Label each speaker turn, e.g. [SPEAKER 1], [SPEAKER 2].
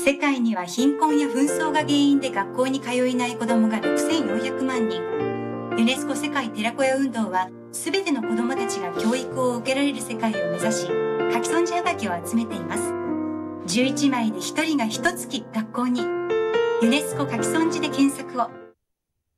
[SPEAKER 1] 世界には貧困や紛争が原因で学校に通えない子どもが6400万人。ユネスコ世界寺子屋運動は、すべての子どもたちが教育を受けられる世界を目指し、書き損じはがきを集めています。11枚で1人が1月学校に。ユネスコ書き損じで検索を。